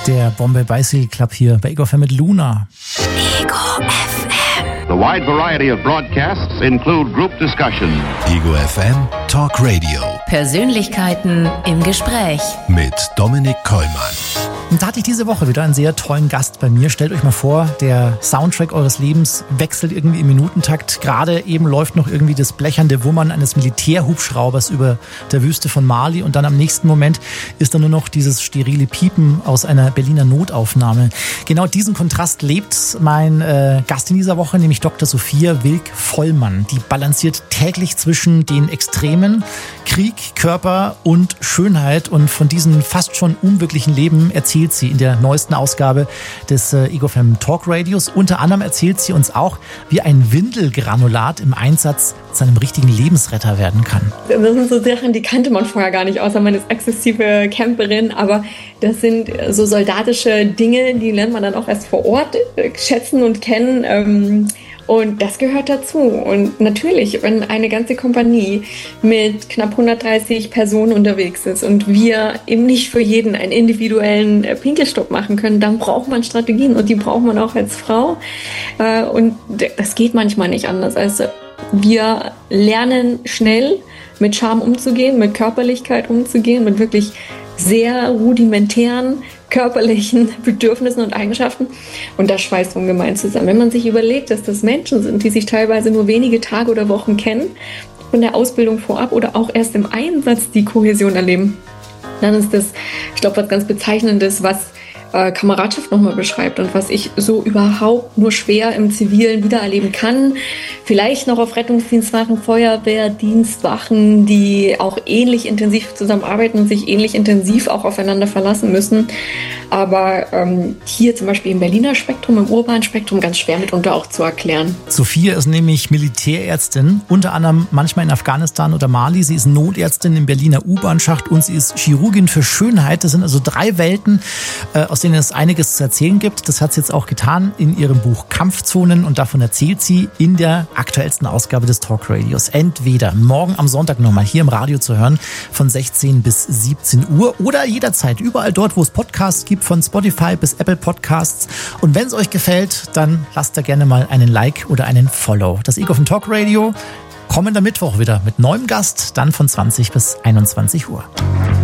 Der Bombay Bicycle Club hier bei Ego FM mit Luna. Ego FM. The wide variety of broadcasts include group discussion. Ego FM Talk Radio. Persönlichkeiten im Gespräch. Mit Dominik Kollmann. Und da hatte ich diese Woche wieder einen sehr tollen Gast bei mir. Stellt euch mal vor, der Soundtrack eures Lebens wechselt irgendwie im Minutentakt. Gerade eben läuft noch irgendwie das blechernde Wummern eines Militärhubschraubers über der Wüste von Mali und dann am nächsten Moment ist da nur noch dieses sterile Piepen aus einer Berliner Notaufnahme. Genau diesen Kontrast lebt mein Gast in dieser Woche, nämlich Dr. Sophia Wilk-Vollmann. Die balanciert täglich zwischen den Extremen Krieg, Körper und Schönheit und von diesem fast schon unwirklichen Leben erzählt sie in der neuesten Ausgabe des Ego FM Talk Radios. Unter anderem erzählt sie uns auch, wie ein Windelgranulat im Einsatz zu einem richtigen Lebensretter werden kann. Das sind so Sachen, die kannte man vorher gar nicht, außer man ist exzessive Camperin. Aber das sind so soldatische Dinge, die lernt man dann auch erst vor Ort schätzen und kennen. Und das gehört dazu. Und natürlich, wenn eine ganze Kompanie mit knapp 130 Personen unterwegs ist und wir eben nicht für jeden einen individuellen Pinkelstopp machen können, dann braucht man Strategien und die braucht man auch als Frau. Und das geht manchmal nicht anders. Also wir lernen schnell mit Scham umzugehen, mit Körperlichkeit umzugehen, mit wirklich sehr rudimentären körperlichen Bedürfnissen und Eigenschaften. Und das schweißt ungemein zusammen. Wenn man sich überlegt, dass das Menschen sind, die sich teilweise nur wenige Tage oder Wochen kennen, von der Ausbildung vorab oder auch erst im Einsatz die Kohäsion erleben, dann ist das, ich glaube, was ganz Bezeichnendes, was Kameradschaft nochmal beschreibt und was ich so überhaupt nur schwer im Zivilen wiedererleben kann. Vielleicht noch auf Rettungsdienstwachen, Feuerwehrdienstwachen, die auch ähnlich intensiv zusammenarbeiten und sich ähnlich intensiv auch aufeinander verlassen müssen. Aber hier zum Beispiel im Berliner Spektrum, im urbanen Spektrum ganz schwer mitunter auch zu erklären. Sophia ist nämlich Militärärztin, unter anderem manchmal in Afghanistan oder Mali. Sie ist Notärztin im Berliner U-Bahn-Schacht und sie ist Chirurgin für Schönheit. Das sind also 3 Welten, aus denen es einiges zu erzählen gibt. Das hat sie jetzt auch getan in ihrem Buch Kampfzonen und davon erzählt sie in der aktuellsten Ausgabe des Talk Radios. Entweder morgen am Sonntag nochmal hier im Radio zu hören von 16 bis 17 Uhr oder jederzeit überall dort, wo es Podcasts gibt, von Spotify bis Apple Podcasts. Und wenn es euch gefällt, dann lasst da gerne mal einen Like oder einen Follow. Das Ego vom Talk Radio kommender Mittwoch wieder mit neuem Gast, dann von 20 bis 21 Uhr.